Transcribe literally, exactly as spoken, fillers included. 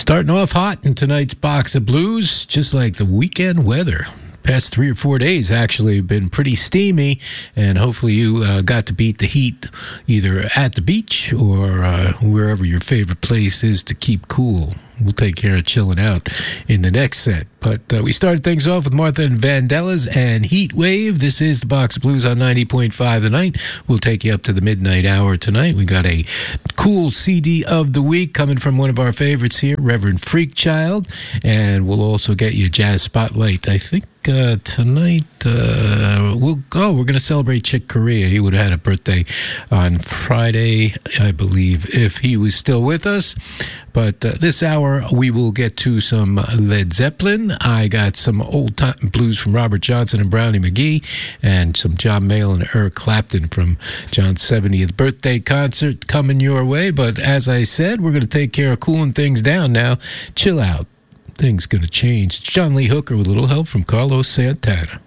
Starting off hot in tonight's box of blues, just like the weekend weather. Past three or four days actually have been pretty steamy, and hopefully you uh, got to beat the heat either at the beach or uh, wherever your favorite place is to keep cool. We'll take care of chilling out in the next set. But uh, we started things off with Martha and Vandellas and Heat Wave. This is the Box of Blues on ninety point five The Night. We'll take you up to the midnight hour tonight. We got a cool C D of the week coming from one of our favorites here, Reverend Freakchild. And we'll also get you a Jazz Spotlight. I think uh, tonight, uh, we'll go. We're going to celebrate Chick Corea. He would have had a birthday on Friday, I believe, if he was still with us. But uh, this hour, we will get to some Led Zeppelin. I got some old-time blues from Robert Johnson and Brownie McGhee, and some John Mayall and Eric Clapton from John's seventieth birthday concert coming your way. But as I said, we're going to take care of cooling things down now. Chill out. Things going to change. It's John Lee Hooker with a little help from Carlos Santana.